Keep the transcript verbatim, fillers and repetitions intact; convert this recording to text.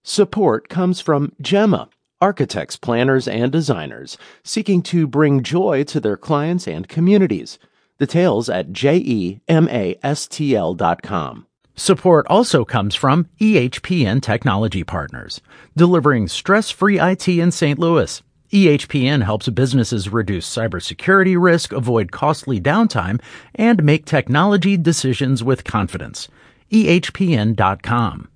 Support comes from Gemma, architects, planners, and designers seeking to bring joy to their clients and communities. Details at gemastl dot com. Support also comes from E H P N Technology Partners, delivering stress-free I T in Saint Louis. E H P N helps businesses reduce cybersecurity risk, avoid costly downtime, and make technology decisions with confidence. E H P N dot com.